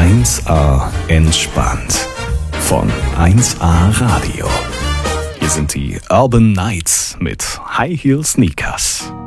1A entspannt von 1A Radio. Hier sind die Urban Nights mit High Heel Sneakers.